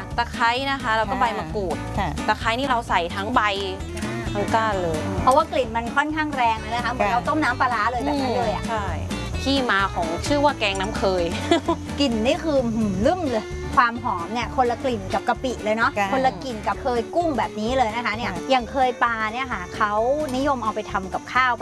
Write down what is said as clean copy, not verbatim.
ตะไคร้นะคะแล้วก็ใบมะกรูดค่ะตะไคร้นี่เราใส่ทั้งใบทั้งก้านเลยเพราะว่ากลิ่นมันค่อนข้างแรงเลยนะคะเหมือนเราต้มน้ำปลาร้าเลยแบบนั้นเลยอ่ะใช่ที่มาของชื่อว่าแกงน้ำเคยกลิ่นนี่คือลืมเลยความหอมเนี่ยคนละกลิ่นกับกะปิเลยเนาะค่ะคนละกลิ่นกับเคยกุ้งแบบนี้เลยนะคะเนี่ยอย่างเคยปลาเนี่ยค่ะเขานิยมเอาไปทำกับข้าว